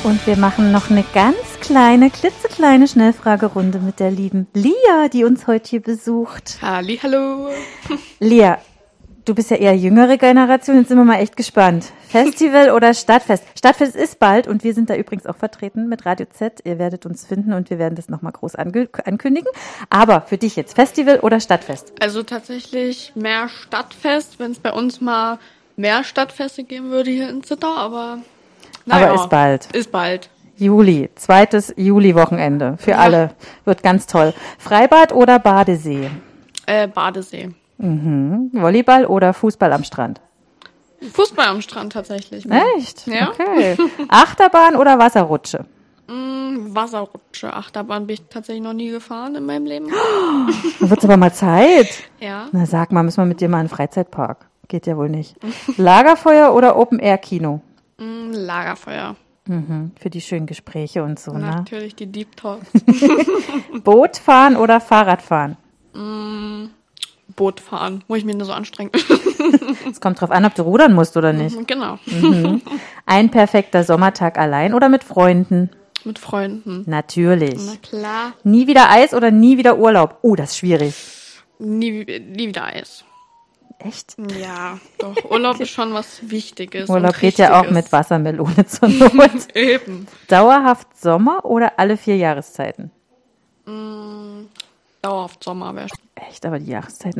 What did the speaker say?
Und wir machen noch eine ganz kleine, klitzekleine Schnellfragerunde mit der lieben Lia, die uns heute hier besucht. Hallihallo. Lia, du bist ja eher jüngere Generation, jetzt sind wir mal echt gespannt. Festival oder Stadtfest? Stadtfest ist bald und wir sind da übrigens auch vertreten mit Radio Z. Ihr werdet uns finden und wir werden das nochmal groß ankündigen. Aber für dich jetzt, Festival oder Stadtfest? Also tatsächlich mehr Stadtfest, wenn es bei uns mal mehr Stadtfeste geben würde hier in Zittau, aber naja. Aber ist bald. Ist bald. Juli, zweites Juli-Wochenende für alle. Wird ganz toll. Freibad oder Badesee? Badesee. Volleyball oder Fußball am Strand? Fußball am Strand tatsächlich. Echt? Ja. Okay. Achterbahn oder Wasserrutsche? Wasserrutsche. Achterbahn bin ich tatsächlich noch nie gefahren in meinem Leben. Dann wird's aber mal Zeit. Ja. Na sag mal, müssen wir mit dir mal in den Freizeitpark? Geht ja wohl nicht. Lagerfeuer oder Open-Air-Kino? Lagerfeuer. Für die schönen Gespräche und so, ne? Natürlich die Deep Talks. Boot fahren oder Fahrrad fahren? Boot fahren, wo ich mich nur so anstrengen. Es kommt drauf an, ob du rudern musst oder nicht. Genau. Ein perfekter Sommertag allein oder mit Freunden? Mit Freunden. Natürlich. Na klar. Nie wieder Eis oder nie wieder Urlaub? Oh, das ist schwierig. Nie wieder Eis. Echt? Ja, doch. Urlaub ist schon was Wichtiges. Urlaub und geht ja auch Richtiges. mit Wassermelone zur Not. Eben. Dauerhaft Sommer oder alle 4 Jahreszeiten? Dauerhaft Sommer wäre Echt, aber die Jahreszeiten